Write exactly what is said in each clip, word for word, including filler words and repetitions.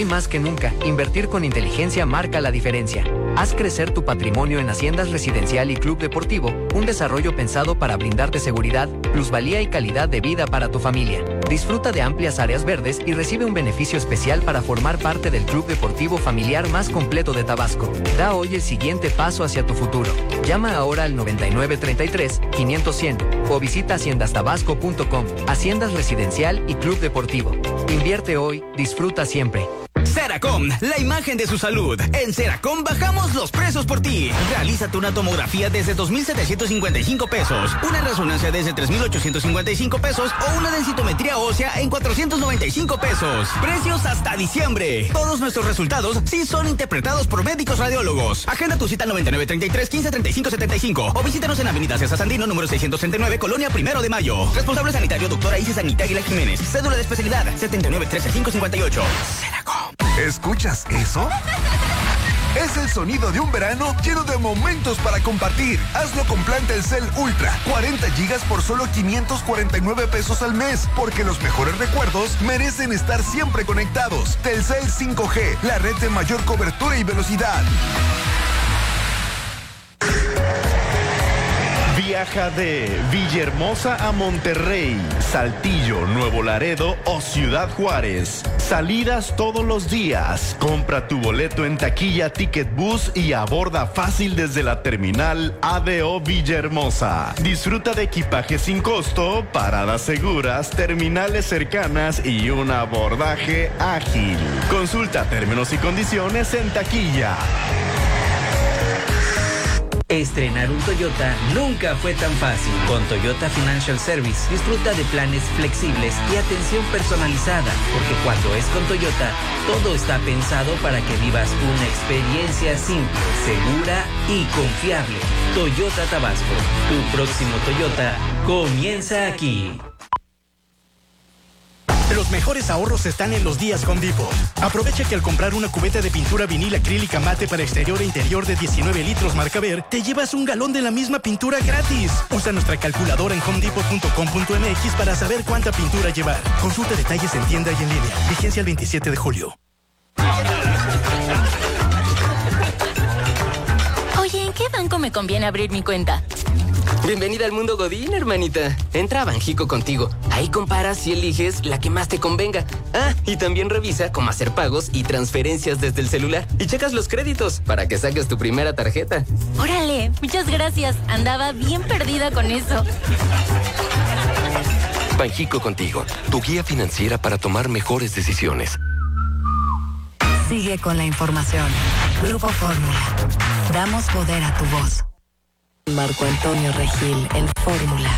más que nunca, invertir con inteligencia marca la diferencia. Haz crecer tu patrimonio en Haciendas Residencial y Club Deportivo, un desarrollo pensado para brindarte seguridad, plusvalía y calidad de vida para tu familia. Disfruta de amplias áreas verdes y recibe un beneficio especial para formar parte del club deportivo familiar más completo de Tabasco. Da hoy el siguiente paso hacia tu futuro. Llama ahora al noventa y nueve treinta y tres, quinientos, cien o visita haciendas tabasco punto com. Haciendas Residencial y Club Deportivo. Invierte hoy, disfruta siempre. Seracom, la imagen de su salud. En Seracom bajamos los precios por ti. Realízate una tomografía desde dos mil setecientos cincuenta y cinco pesos, una resonancia desde tres mil ochocientos cincuenta y cinco pesos o una densitometría ósea en cuatrocientos noventa y cinco pesos. Precios hasta diciembre. Todos nuestros resultados sí son interpretados por médicos radiólogos. Agenda tu cita noventa y nueve treinta y tres, quince treinta y cinco setenta y cinco o visítanos en Avenida César Sandino, número seiscientos treinta y nueve, Colonia Primero de Mayo. Responsable sanitario, doctora Isis Anita Aguilar Jiménez. Cédula de especialidad, setenta y nueve trece cinco cincuenta y ocho. Seracom. ¿Escuchas eso? Es el sonido de un verano lleno de momentos para compartir. Hazlo con plan Telcel Ultra, cuarenta gigas por solo quinientos cuarenta y nueve pesos al mes, porque los mejores recuerdos merecen estar siempre conectados. Telcel cinco G, la red de mayor cobertura y velocidad. Viaja de Villahermosa a Monterrey, Saltillo, Nuevo Laredo o Ciudad Juárez. Salidas todos los días. Compra tu boleto en taquilla Ticket Bus y aborda fácil desde la terminal A D O Villahermosa. Disfruta de equipaje sin costo, paradas seguras, terminales cercanas y un abordaje ágil. Consulta términos y condiciones en taquilla. Estrenar un Toyota nunca fue tan fácil. Con Toyota Financial Service disfruta de planes flexibles y atención personalizada, porque cuando es con Toyota, todo está pensado para que vivas una experiencia simple, segura y confiable. Toyota Tabasco, tu próximo Toyota comienza aquí. Los mejores ahorros están en los días Home Depot. Aprovecha que al comprar una cubeta de pintura vinil acrílica mate para exterior e interior de diecinueve litros marca Ver, te llevas un galón de la misma pintura gratis. Usa nuestra calculadora en home depot punto com punto m x para saber cuánta pintura llevar. Consulta detalles en tienda y en línea. Vigencia el veintisiete de julio. Oye, ¿en qué banco me conviene abrir mi cuenta? Bienvenida al mundo Godín, hermanita. Entra a Banjico contigo. Ahí comparas y eliges la que más te convenga. Ah, y también revisa cómo hacer pagos y transferencias desde el celular. Y checas los créditos para que saques tu primera tarjeta. Órale, muchas gracias. Andaba bien perdida con eso. Banjico contigo, tu guía financiera para tomar mejores decisiones. Sigue con la información. Grupo Fórmula. Damos poder a tu voz. Marco Antonio Regil en Fórmula.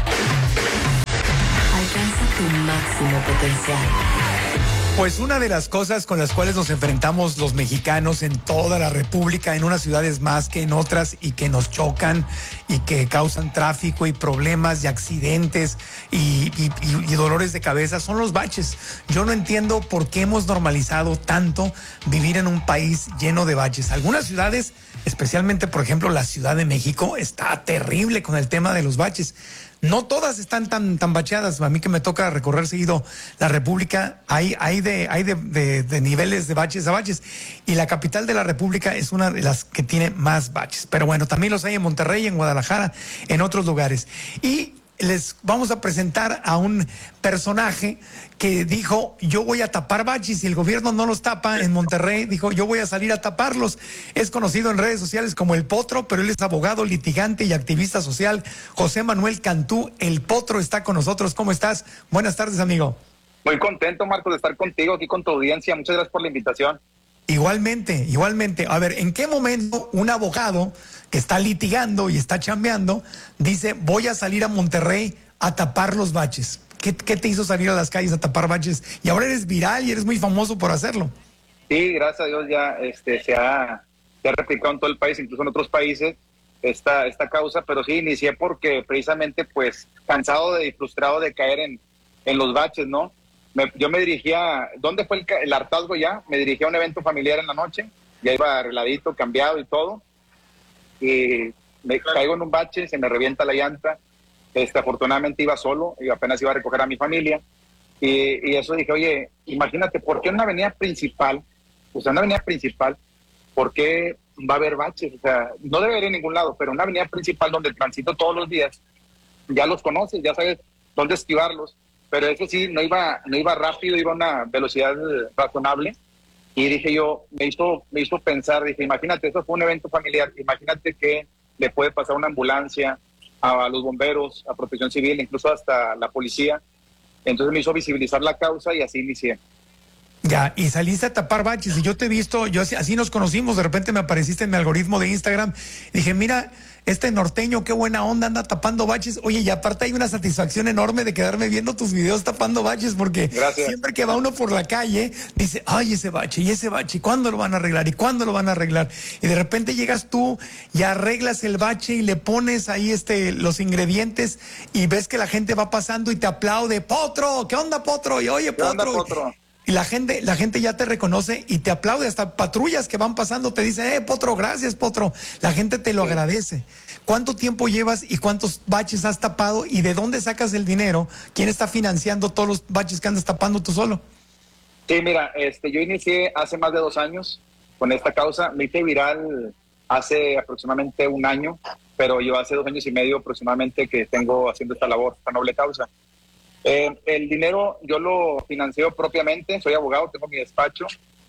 Alcanza tu máximo potencial. Pues una de las cosas con las cuales nos enfrentamos los mexicanos en toda la República, en unas ciudades más que en otras, y que nos chocan y que causan tráfico y problemas y accidentes y, y, y, y dolores de cabeza, son los baches. Yo no entiendo por qué hemos normalizado tanto vivir en un país lleno de baches. Algunas ciudades, especialmente por ejemplo la Ciudad de México, está terrible con el tema de los baches. No todas están tan, tan bacheadas. A mí que me toca recorrer seguido la República, hay, hay, de, hay de, de, de niveles de baches a baches. Y la capital de la República es una de las que tiene más baches. Pero bueno, también los hay en Monterrey, en Guadalajara, en otros lugares. Y les vamos a presentar a un personaje que dijo: yo voy a tapar baches, y el gobierno no los tapa. En Monterrey dijo: yo voy a salir a taparlos. Es conocido en redes sociales como El Potro, pero él es abogado, litigante y activista social. José Manuel Cantú, El Potro, está con nosotros. ¿Cómo estás? Buenas tardes, amigo. Muy contento, Marcos, de estar contigo aquí con tu audiencia. Muchas gracias por la invitación. Igualmente, igualmente. A ver, ¿en qué momento un abogado que está litigando y está chambeando dice: voy a salir a Monterrey a tapar los baches? ¿Qué, qué te hizo salir a las calles a tapar baches? Y ahora eres viral y eres muy famoso por hacerlo. Sí, gracias a Dios ya este, se, ha, se ha replicado en todo el país, incluso en otros países, esta, esta causa. Pero sí, inicié porque precisamente, pues, cansado de, y frustrado de caer en, en los baches, ¿no? Me, yo me dirigía, ¿dónde fue el, el hartazgo ya? Me dirigía a un evento familiar en la noche, ya iba arregladito, cambiado y todo, y me caigo en un bache, se me revienta la llanta. Este, afortunadamente iba solo, y apenas iba a recoger a mi familia, y, y eso dije: oye, imagínate, ¿por qué en una avenida principal pues en una avenida principal, ¿por qué va a haber baches? O sea, no debe haber en ningún lado, pero una avenida principal donde transito todos los días, ya los conoces, ya sabes dónde esquivarlos, pero eso sí, no iba, no iba rápido, iba a una velocidad razonable, y dije yo, me hizo, me hizo pensar, dije, imagínate, eso fue un evento familiar, imagínate que le puede pasar una ambulancia, a los bomberos, a Protección Civil, incluso hasta la policía. Entonces me hizo visibilizar la causa y así inicié. Ya, y saliste a tapar baches, y yo te he visto, yo así, así nos conocimos, de repente me apareciste en mi algoritmo de Instagram, dije, mira, este norteño, qué buena onda, anda tapando baches. Oye, y aparte hay una satisfacción enorme de quedarme viendo tus videos tapando baches, porque Gracias. Siempre que va uno por la calle, dice, ay, ese bache, y ese bache, ¿y cuándo lo van a arreglar? ¿Y cuándo lo van a arreglar? Y de repente llegas tú y arreglas el bache y le pones ahí este, los ingredientes, y ves que la gente va pasando y te aplaude, Potro, ¿qué onda, Potro? Y oye, Potro. ¿Qué onda, Potro? Y la gente, la gente ya te reconoce y te aplaude, hasta patrullas que van pasando te dicen, eh, Potro, gracias, Potro. La gente te lo sí. agradece. ¿Cuánto tiempo llevas y cuántos baches has tapado y de dónde sacas el dinero? ¿Quién está financiando todos los baches que andas tapando tú solo? Sí, mira, este, yo inicié hace más de dos años con esta causa. Me hice viral hace aproximadamente un año, pero yo hace dos años y medio aproximadamente que tengo haciendo esta labor, esta noble causa. Eh, el dinero yo lo financio propiamente, soy abogado, tengo mi despacho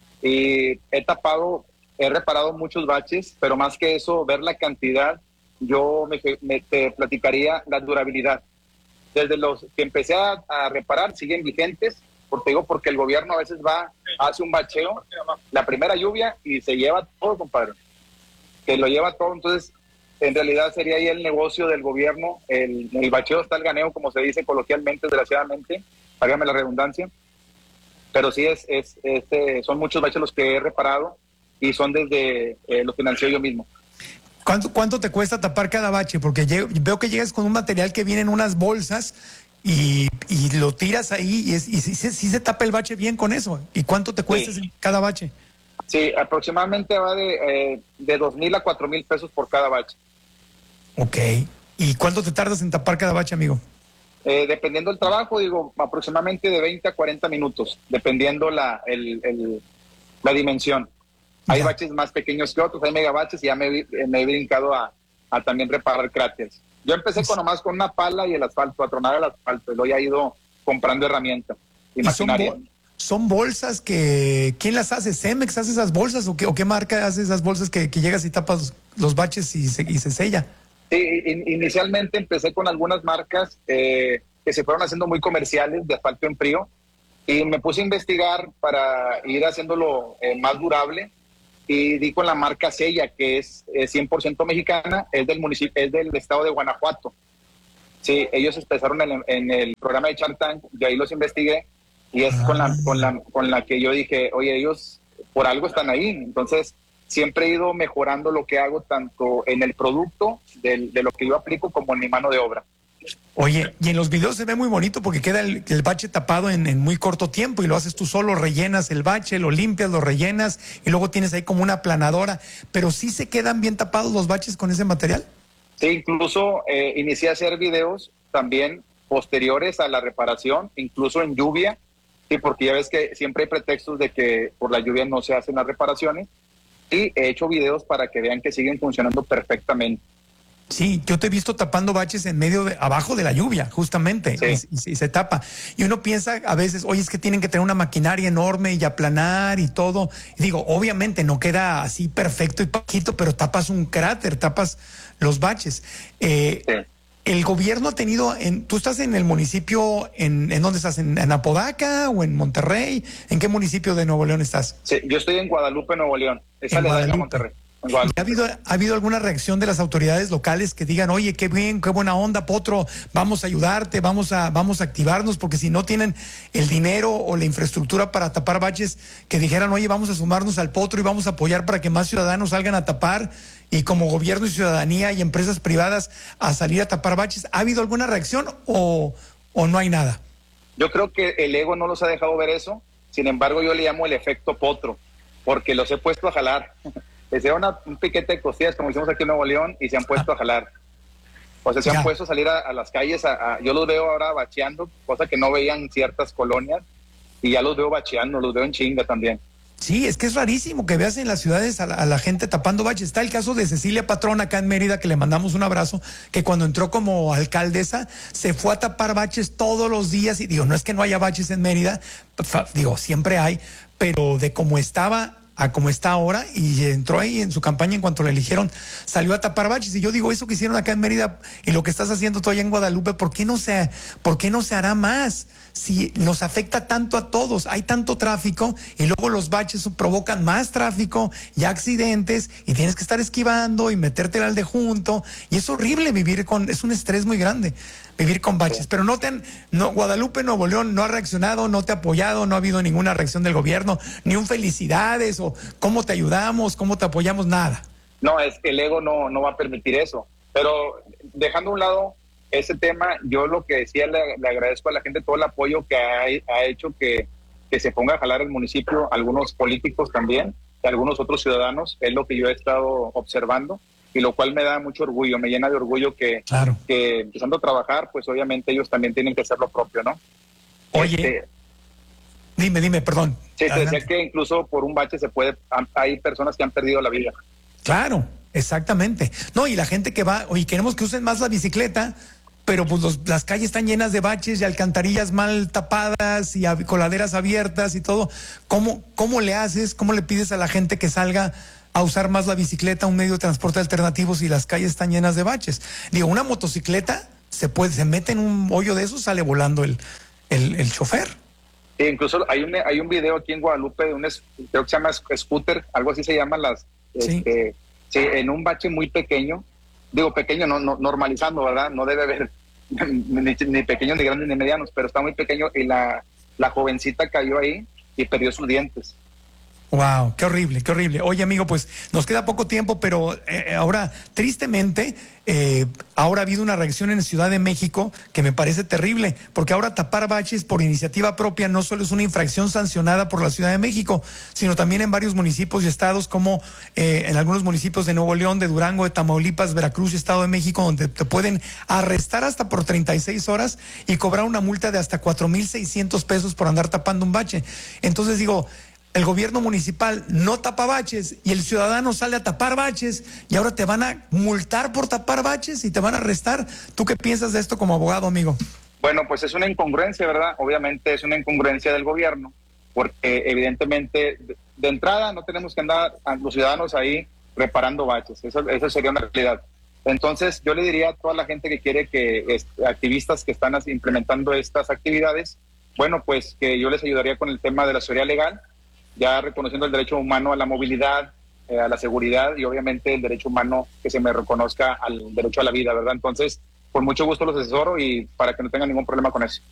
y he tapado, he reparado muchos baches, pero más que eso, ver la cantidad, yo me, me te platicaría la durabilidad. Desde los que empecé a, a reparar siguen vigentes, porque digo, porque el gobierno a veces va, hace un bacheo, la primera lluvia y se lleva todo, compadre, que lo lleva todo. Entonces en realidad sería ahí el negocio del gobierno, el, el bacheo está el ganeo, como se dice coloquialmente, desgraciadamente, págame la redundancia, pero sí es, es este, son muchos baches los que he reparado y son desde, eh, lo financio yo mismo. ¿Cuánto, ¿Cuánto te cuesta tapar cada bache? Porque llego, veo que llegas con un material que viene en unas bolsas y, y lo tiras ahí y, es, y sí, sí se tapa el bache bien con eso. ¿Y cuánto te cuesta sí. cada bache? Sí, aproximadamente va de, eh, de dos mil a cuatro mil pesos por cada bache. Ok. ¿Y cuánto te tardas en tapar cada bache, amigo? Eh, dependiendo del trabajo, digo, aproximadamente de veinte a cuarenta minutos, dependiendo la, el, el, la dimensión. Hay ya. baches más pequeños que otros, hay megabaches y ya me, me he brincado a, a también reparar cráteres. Yo empecé con nomás con una pala y el asfalto, a tronar el asfalto, y luego ya he ido comprando herramientas y maquinaria. Son, bo son bolsas que... ¿Quién las hace? ¿Cemex hace esas bolsas o qué, o qué marca hace esas bolsas que, que llegas y tapas los baches y se, y se sella? Sí, in, inicialmente empecé con algunas marcas eh, que se fueron haciendo muy comerciales de asfalto en frío y me puse a investigar para ir haciéndolo eh, más durable y di con la marca Sella, que es eh, cien por ciento mexicana, es del municipio, es del estado de Guanajuato. Sí, ellos empezaron en el, en el programa de Shark Tank, de ahí los investigué y es ah. con, la, con, la, con la que yo dije, oye, ellos por algo están ahí, entonces... Siempre he ido mejorando lo que hago tanto en el producto de, de lo que yo aplico como en mi mano de obra. Oye, y en los videos se ve muy bonito porque queda el, el bache tapado en, en muy corto tiempo y lo haces tú solo, rellenas el bache, lo limpias, lo rellenas y luego tienes ahí como una aplanadora. Pero ¿sí se quedan bien tapados los baches con ese material? Sí, incluso eh, inicié a hacer videos también posteriores a la reparación, incluso en lluvia, sí, porque ya ves que siempre hay pretextos de que por la lluvia no se hacen las reparaciones. Y he hecho videos para que vean que siguen funcionando perfectamente. Sí, yo te he visto tapando baches en medio de, abajo de la lluvia, justamente, sí. y, y, y se tapa. Y uno piensa a veces, oye, es que tienen que tener una maquinaria enorme y aplanar y todo. Y digo, obviamente no queda así perfecto y poquito, pero tapas un cráter, tapas los baches. Eh, sí. El gobierno ha tenido, en, ¿tú estás en el municipio, en, en dónde estás? ¿En, en Apodaca o en Monterrey? ¿En qué municipio de Nuevo León estás? Sí, yo estoy en Guadalupe, Nuevo León. Esa le da a Monterrey. ¿Ha habido, ¿Ha habido alguna reacción de las autoridades locales que digan, oye, qué bien, qué buena onda, Potro, vamos a ayudarte, vamos a, vamos a activarnos, porque si no tienen el dinero o la infraestructura para tapar baches, que dijeran, oye, vamos a sumarnos al Potro y vamos a apoyar para que más ciudadanos salgan a tapar, y como gobierno y ciudadanía y empresas privadas a salir a tapar baches? ¿Ha habido alguna reacción o, o no hay nada? Yo creo que el ego no los ha dejado ver eso, sin embargo yo le llamo el efecto Potro, porque los he puesto a jalar. Les lleva una, un piquete de costillas, como hicimos aquí en Nuevo León, y se han puesto a jalar. O sea, se ya. han puesto a salir a, a las calles. A, a, yo los veo ahora bacheando, cosa que no veían ciertas colonias, y ya los veo bacheando, los veo en chinga también. Sí, es que es rarísimo que veas en las ciudades a la, a la gente tapando baches. Está el caso de Cecilia Patrón acá en Mérida, que le mandamos un abrazo, que cuando entró como alcaldesa se fue a tapar baches todos los días. Y digo, no es que no haya baches en Mérida, digo, siempre hay, pero de cómo estaba a como está ahora, y entró ahí en su campaña en cuanto la eligieron, salió a tapar baches. Y yo digo, eso que hicieron acá en Mérida y lo que estás haciendo tú allá en Guadalupe, ¿por qué no se, por qué no se hará más? Si nos afecta tanto a todos, hay tanto tráfico y luego los baches provocan más tráfico y accidentes y tienes que estar esquivando y meterte al de junto, y es horrible vivir con, es un estrés muy grande vivir con baches. Pero no te han, no, Guadalupe, Nuevo León no ha reaccionado, no te ha apoyado, no ha habido ninguna reacción del gobierno, ni un felicidades o cómo te ayudamos, cómo te apoyamos, nada. No, es que el ego no, no va a permitir eso. Pero dejando a un lado ese tema, yo lo que decía, le, le agradezco a la gente todo el apoyo que ha, ha hecho que, que se ponga a jalar el municipio, algunos políticos también, y algunos otros ciudadanos, es lo que yo he estado observando, y lo cual me da mucho orgullo, me llena de orgullo que, claro, que empezando a trabajar, pues obviamente ellos también tienen que hacer lo propio, ¿no? Oye, este, dime, dime, perdón. Sí, te decía que incluso por un bache se puede, hay personas que han perdido la vida. Claro, exactamente. No, y la gente que va, oye, queremos que usen más la bicicleta, pero pues los, las calles están llenas de baches y alcantarillas mal tapadas y ab- coladeras abiertas y todo. ¿Cómo, cómo le haces, cómo le pides a la gente que salga a usar más la bicicleta, un medio de transporte alternativo, si las calles están llenas de baches? Digo, una motocicleta se puede, se mete en un hoyo de eso, sale volando el, el, el chofer. Sí, incluso hay un, hay un video aquí en Guadalupe de un, creo que se llama scooter, algo así se llaman las, sí, este, sí, en un bache muy pequeño. Digo pequeño, no, no normalizando, ¿verdad? No debe haber ni, ni pequeños, ni grandes, ni medianos, pero está muy pequeño y la, la jovencita cayó ahí y perdió sus dientes. Wow, qué horrible, qué horrible. Oye, amigo, pues nos queda poco tiempo, pero eh, ahora, tristemente, eh, ahora ha habido una reacción en Ciudad de México que me parece terrible, porque ahora tapar baches por iniciativa propia no solo es una infracción sancionada por la Ciudad de México, sino también en varios municipios y estados, como eh, en algunos municipios de Nuevo León, de Durango, de Tamaulipas, Veracruz y Estado de México, donde te pueden arrestar hasta por treinta y seis horas y cobrar una multa de hasta cuatro mil seiscientos pesos por andar tapando un bache. Entonces digo, el gobierno municipal no tapa baches y el ciudadano sale a tapar baches y ahora te van a multar por tapar baches y te van a arrestar. ¿Tú qué piensas de esto como abogado, amigo? Bueno, pues es una incongruencia, ¿verdad? Obviamente es una incongruencia del gobierno, porque evidentemente de, de entrada no tenemos que andar a los ciudadanos ahí reparando baches. Eso, eso sería una realidad. Entonces yo le diría a toda la gente que quiere que, este, activistas que están implementando estas actividades, bueno, pues que yo les ayudaría con el tema de la asesoría legal, ya reconociendo el derecho humano a la movilidad, eh, a la seguridad y obviamente el derecho humano que se me reconozca al derecho a la vida, ¿verdad? Entonces, con mucho gusto los asesoro y para que no tengan ningún problema con eso.